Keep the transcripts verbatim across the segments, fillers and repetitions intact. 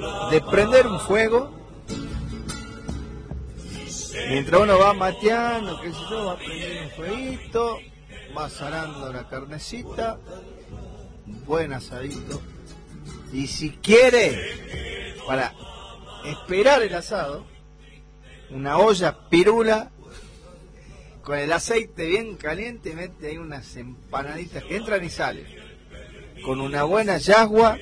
de prender un fuego, mientras uno va mateando, qué sé yo, va prendiendo un fueguito, va salando la carnecita, un buen asadito, y si quiere, para esperar el asado, una olla pirula con el aceite bien caliente, mete ahí unas empanaditas que entran y salen, con una buena yagua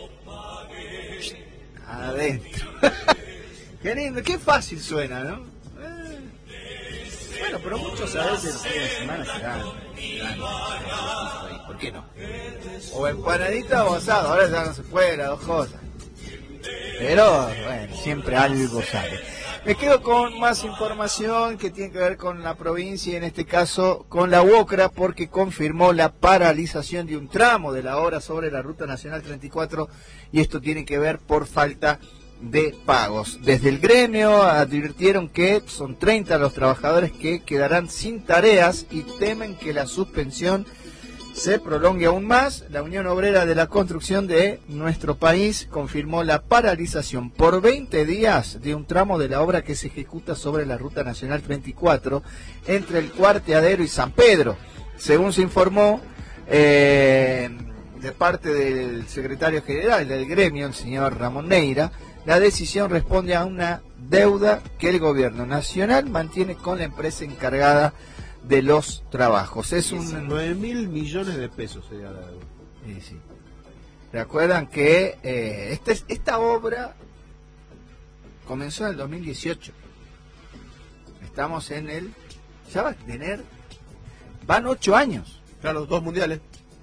adentro. Qué lindo, qué fácil suena, ¿no? Eh. Bueno, pero muchos a veces los fines de semana se dan, se dan ahí, ¿por qué no? O empanadita o asado, ahora ya no se puede, las dos cosas. Pero, bueno, siempre algo sale. Me quedo con más información que tiene que ver con la provincia y en este caso con la UOCRA, porque confirmó la paralización de un tramo de la obra sobre la Ruta Nacional treinta y cuatro y esto tiene que ver por falta de pagos. Desde el gremio advirtieron que son treinta los trabajadores que quedarán sin tareas y temen que la suspensión se prolongue aún más. La Unión Obrera de la Construcción de nuestro país confirmó la paralización por veinte días de un tramo de la obra que se ejecuta sobre la Ruta Nacional treinta y cuatro entre el Cuarteadero y San Pedro. Según se informó eh, de parte del secretario general del gremio, el señor Ramón Neira, la decisión responde a una deuda que el gobierno nacional mantiene con la empresa encargada de los trabajos. Es un nueve mil millones de pesos sería la deuda. Sí, sí. Recuerdan que eh, esta, esta obra comenzó en el dos mil dieciocho. Estamos en el... Ya va a tener... Van ocho años. Claro, dos mundiales.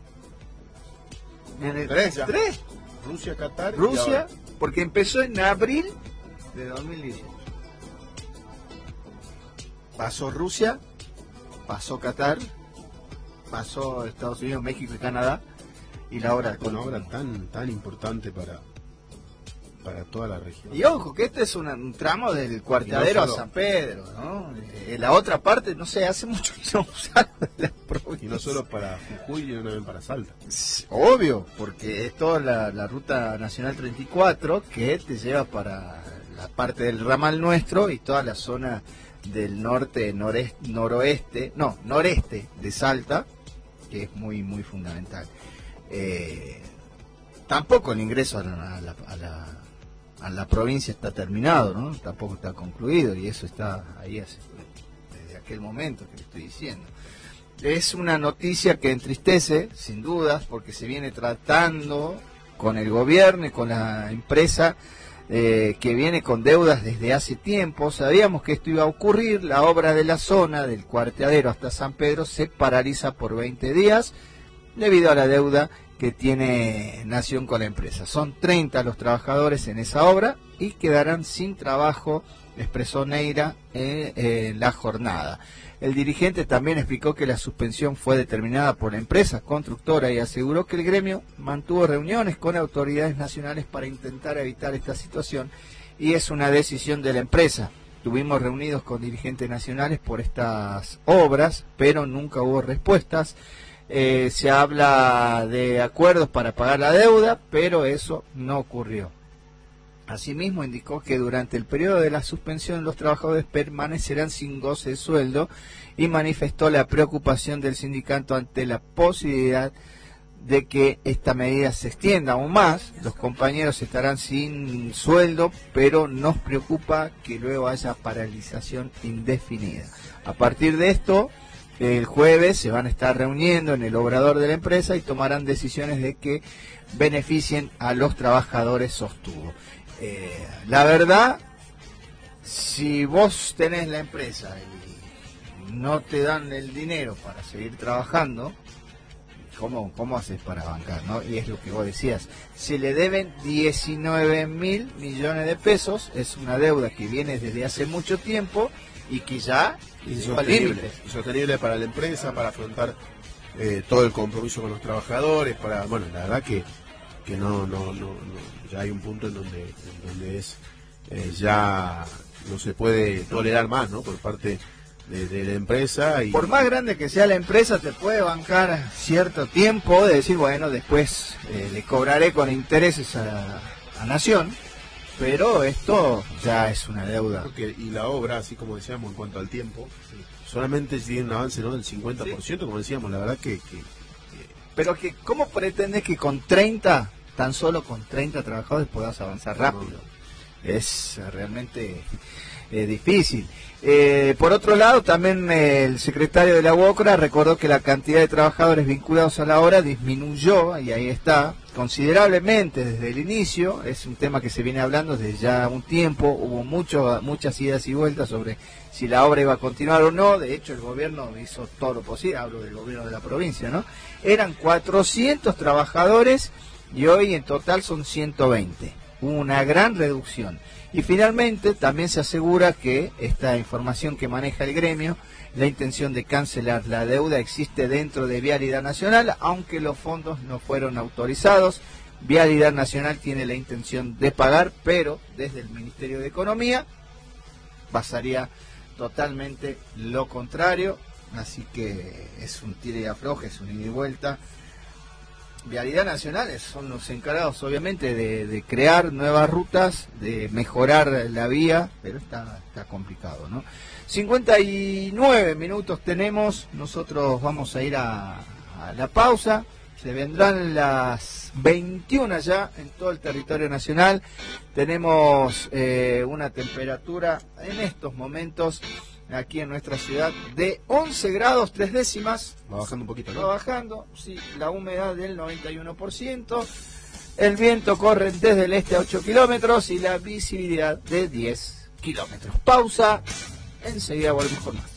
En el, tres, ya. tres. Rusia, Qatar. Rusia, porque empezó en abril de dos mil dieciocho. Pasó Rusia, pasó Qatar, pasó Estados Unidos, México y Canadá, y la obra una obra tan tan importante para para toda la región. Y ojo, que este es una, un tramo del Cuarteadero no solo, a San Pedro, ¿no? Eh, la otra parte, no sé, hace mucho que no usaron la provincia. Y no solo para Jujuy, y también para Salta. Obvio, porque es toda la, la Ruta Nacional treinta y cuatro que te lleva para la parte del ramal nuestro y toda la zona del norte, noreste, noroeste, no, noreste de Salta, que es muy, muy fundamental. Eh, tampoco el ingreso a la, a la, a la, a la provincia está terminado, ¿no? Tampoco está concluido y eso está ahí hace, desde aquel momento que le estoy diciendo. Es una noticia que entristece, sin dudas, porque se viene tratando con el gobierno y con la empresa Eh, que viene con deudas desde hace tiempo. Sabíamos que esto iba a ocurrir. La obra de la zona del Cuarteadero hasta San Pedro se paraliza por veinte días debido a la deuda que tiene Nación con la empresa. Son treinta los trabajadores en esa obra y quedarán sin trabajo, expresó Neira en eh, eh, la jornada. El dirigente también explicó que la suspensión fue determinada por la empresa constructora y aseguró que el gremio mantuvo reuniones con autoridades nacionales para intentar evitar esta situación y es una decisión de la empresa. Estuvimos reunidos con dirigentes nacionales por estas obras, pero nunca hubo respuestas. Eh, se habla de acuerdos para pagar la deuda, pero eso no ocurrió. Asimismo, indicó que durante el periodo de la suspensión los trabajadores permanecerán sin goce de sueldo y manifestó la preocupación del sindicato ante la posibilidad de que esta medida se extienda aún más. Los compañeros estarán sin sueldo, pero nos preocupa que luego haya paralización indefinida. A partir de esto, el jueves se van a estar reuniendo en el obrador de la empresa y tomarán decisiones de que beneficien a los trabajadores, sostuvo. Eh, la verdad, si vos tenés la empresa y no te dan el dinero para seguir trabajando, ¿cómo, cómo haces para bancar, no? Y es lo que vos decías, se le deben diecinueve mil millones de pesos, es una deuda que viene desde hace mucho tiempo y que ya insostenible, insostenible para la empresa, para afrontar eh, todo el compromiso con los trabajadores, para, bueno, la verdad que que no, no, no, no, ya hay un punto en donde, en donde es eh, ya no se puede tolerar más, ¿no? Por parte de, de la empresa. Y por más grande que sea la empresa, te puede bancar cierto tiempo de decir, bueno, después eh, le cobraré con intereses a, a Nación, pero esto ya es una deuda. Porque, y la obra, así como decíamos en cuanto al tiempo, sí, solamente tiene un avance, ¿no?, del cincuenta por ciento, sí, como decíamos, la verdad que... que, que... Pero que, ¿cómo pretendes que con treinta, tan solo con treinta trabajadores puedas avanzar rápido? No. Es realmente eh, difícil. Eh, por otro lado, también eh, el secretario de la UOCRA recordó que la cantidad de trabajadores vinculados a la obra disminuyó, y ahí está, considerablemente desde el inicio. Es un tema que se viene hablando desde ya un tiempo. Hubo mucho, muchas idas y vueltas sobre si la obra iba a continuar o no. De hecho, el gobierno hizo todo lo posible, hablo del gobierno de la provincia, ¿no? Eran cuatrocientos trabajadores y hoy en total son ciento veinte. Hubo una gran reducción. Y finalmente también se asegura que esta información que maneja el gremio, la intención de cancelar la deuda existe dentro de Vialidad Nacional, aunque los fondos no fueron autorizados. Vialidad Nacional tiene la intención de pagar, pero desde el Ministerio de Economía pasaría totalmente lo contrario. Así que es un tire y afloje, es un ida y vuelta. Vialidad Nacional son los encargados, obviamente, de, de crear nuevas rutas, de mejorar la vía, pero está, está complicado, ¿no? cincuenta y nueve minutos tenemos, nosotros vamos a ir a, a la pausa, se vendrán las veintiuna ya en todo el territorio nacional. Tenemos eh, una temperatura en estos momentos aquí en nuestra ciudad de once grados tres décimas. Va bajando un poquito, ¿no? Va bajando, sí, la humedad del noventa y uno por ciento, el viento corre desde el este a ocho kilómetros y la visibilidad de diez kilómetros. Pausa, enseguida volvemos con más.